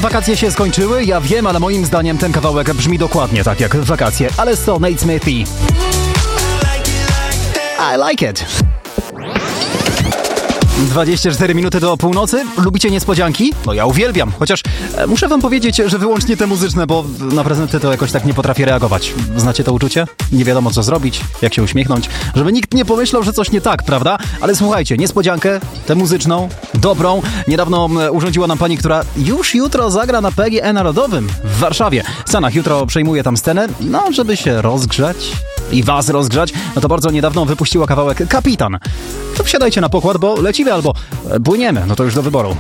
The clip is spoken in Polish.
Wakacje się skończyły, ja wiem, ale moim zdaniem ten kawałek brzmi dokładnie tak jak wakacje. Ale to Nate Smithy. I like it. 24 minuty do północy. Lubicie niespodzianki? No ja uwielbiam. Chociaż muszę wam powiedzieć, że wyłącznie te muzyczne, bo na prezenty to jakoś tak nie potrafię reagować. Znacie to uczucie? Nie wiadomo co zrobić, jak się uśmiechnąć, żeby nikt nie pomyślał, że coś nie tak, prawda? Ale słuchajcie, niespodziankę, tę muzyczną, dobrą. Niedawno urządziła nam pani, która już jutro zagra na PGE Narodowym w Warszawie. Sanach jutro przejmuje tam scenę, no żeby się rozgrzać i was rozgrzać, no to bardzo niedawno wypuściła kawałek Kapitan. To wsiadajcie na pokład, bo lecimy albo płyniemy, no to już do wyboru.